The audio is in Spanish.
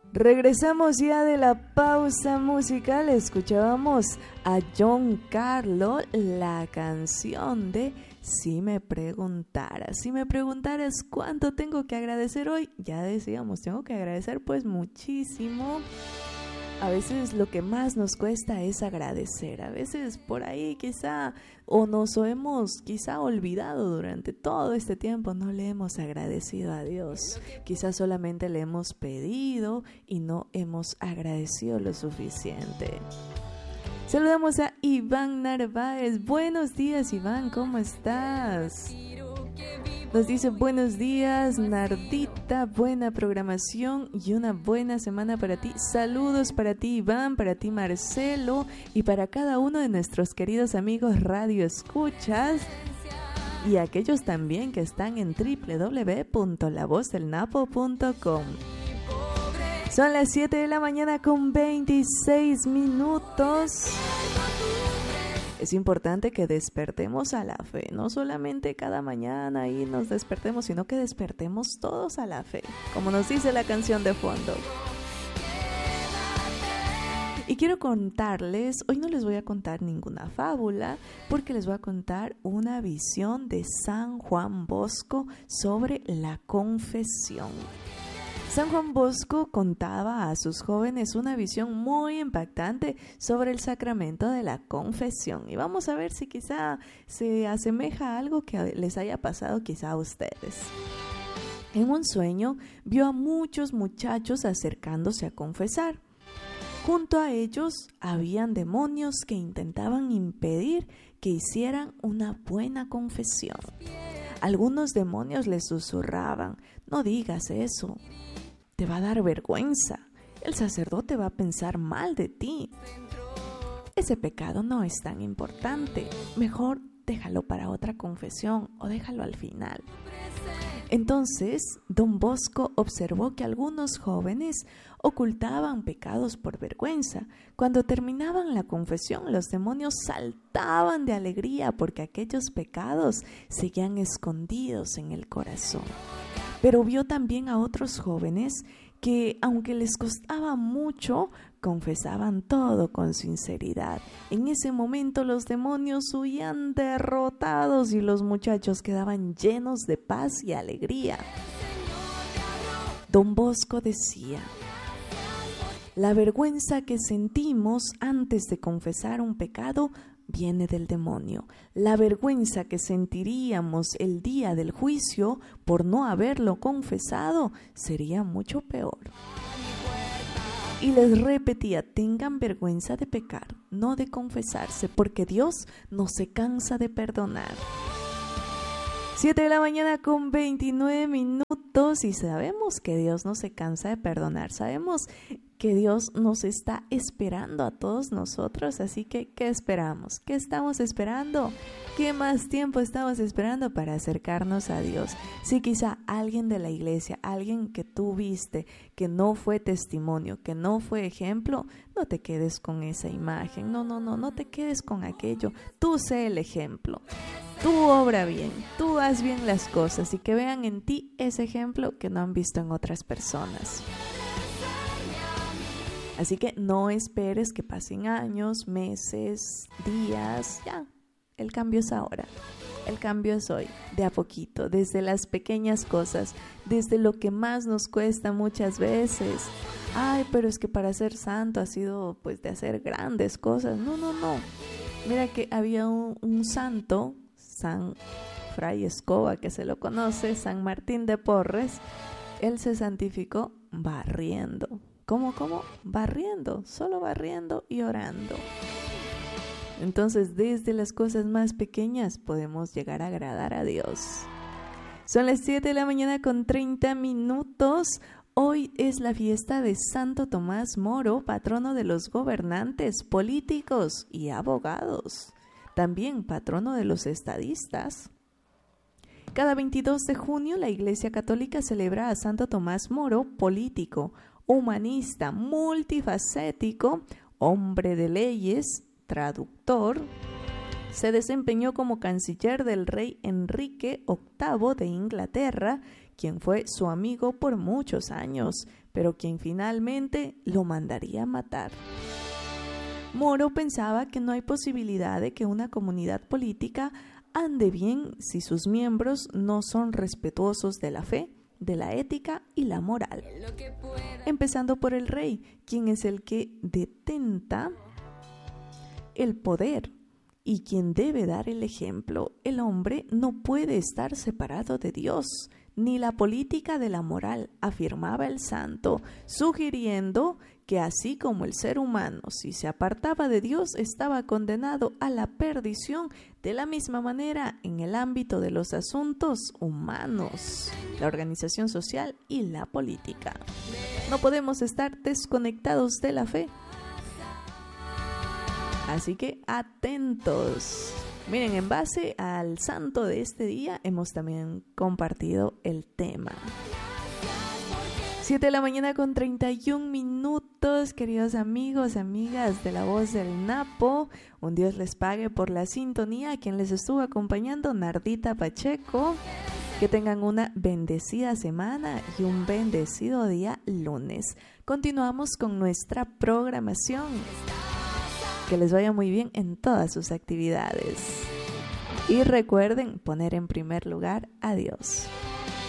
Regresamos ya de la pausa musical. Escuchábamos a John Carlo, la canción de Si me preguntaras cuánto tengo que agradecer hoy, ya decíamos, tengo que agradecer pues muchísimo. A veces lo que más nos cuesta es agradecer. A veces por ahí quizá o nos hemos quizá olvidado durante todo este tiempo, no le hemos agradecido a Dios. Quizá solamente le hemos pedido y no hemos agradecido lo suficiente. Saludamos a Iván Narváez. Buenos días, Iván, ¿cómo estás? Nos dice buenos días, Nardita, buena programación y una buena semana para ti. Saludos para ti, Iván, para ti, Marcelo, y para cada uno de nuestros queridos amigos Radio Escuchas y aquellos también que están en www.lavozdelnapo.com. Son las 7 de la mañana con 26 minutos. Es importante que despertemos a la fe, no solamente cada mañana y nos despertemos, sino que despertemos todos a la fe, como nos dice la canción de fondo. Y quiero contarles, hoy no les voy a contar ninguna fábula, porque les voy a contar una visión de San Juan Bosco sobre la confesión. San Juan Bosco contaba a sus jóvenes una visión muy impactante sobre el sacramento de la confesión. Y vamos a ver si quizá se asemeja a algo que les haya pasado quizá a ustedes. En un sueño vio a muchos muchachos acercándose a confesar. Junto a ellos habían demonios que intentaban impedir que hicieran una buena confesión. Algunos demonios les susurraban: no digas eso, te va a dar vergüenza, el sacerdote va a pensar mal de ti. Ese pecado no es tan importante, mejor déjalo para otra confesión o déjalo al final. Entonces, don Bosco observó que algunos jóvenes ocultaban pecados por vergüenza. Cuando terminaban la confesión, los demonios saltaban de alegría porque aquellos pecados seguían escondidos en el corazón. Pero vio también a otros jóvenes que, aunque les costaba mucho, confesaban todo con sinceridad. En ese momento los demonios huían derrotados y los muchachos quedaban llenos de paz y alegría. Don Bosco decía: la vergüenza que sentimos antes de confesar un pecado viene del demonio. La vergüenza que sentiríamos el día del juicio por no haberlo confesado sería mucho peor. Y les repetía: tengan vergüenza de pecar, no de confesarse, porque Dios no se cansa de perdonar. 7 de la mañana con 29 minutos y sabemos que Dios no se cansa de perdonar. Sabemos que Dios nos está esperando a todos nosotros, así que ¿qué esperamos? ¿Qué estamos esperando? ¿Qué más tiempo estamos esperando para acercarnos a Dios? Si quizá alguien de la iglesia, alguien que tú viste, que no fue testimonio, que no fue ejemplo, no te quedes con esa imagen, no te quedes con aquello, tú sé el ejemplo. Tú obra bien, tú haz bien las cosas y que vean en ti ese ejemplo que no han visto en otras personas. Así que no esperes que pasen años, meses, días, ya, el cambio es ahora. El cambio es hoy, de a poquito, desde las pequeñas cosas, desde lo que más nos cuesta muchas veces. Ay, pero es que para ser santo ha sido pues de hacer grandes cosas. No. Mira que había un santo, San Fray Escoba, que se lo conoce, San Martín de Porres. Él se santificó barriendo. ¿Cómo? Barriendo, solo barriendo y orando. Entonces, desde las cosas más pequeñas podemos llegar a agradar a Dios. Son las 7 de la mañana con 30 minutos. Hoy es la fiesta de Santo Tomás Moro, patrono de los gobernantes, políticos y abogados. También patrono de los estadistas. Cada 22 de junio la Iglesia Católica celebra a Santo Tomás Moro, político, humanista, multifacético, hombre de leyes, traductor. Se desempeñó como canciller del rey Enrique VIII de Inglaterra, quien fue su amigo por muchos años, pero quien finalmente lo mandaría a matar. Moro pensaba que no hay posibilidad de que una comunidad política ande bien si sus miembros no son respetuosos de la fe, de la ética y la moral. Empezando por el rey, quien es el que detenta el poder y quien debe dar el ejemplo. El hombre no puede estar separado de Dios, ni la política de la moral, afirmaba el santo, sugiriendo que así como el ser humano, si se apartaba de Dios, estaba condenado a la perdición, de la misma manera en el ámbito de los asuntos humanos, la organización social y la política. No podemos estar desconectados de la fe. Así que atentos. Miren, en base al santo de este día hemos también compartido el tema. 7 de la mañana con 31 minutos, queridos amigos, amigas de La Voz del Napo. Un Dios les pague por la sintonía. A quien les estuvo acompañando, Nardita Pacheco. Que tengan una bendecida semana y un bendecido día lunes. Continuamos con nuestra programación. Que les vaya muy bien en todas sus actividades. Y recuerden poner en primer lugar a Dios.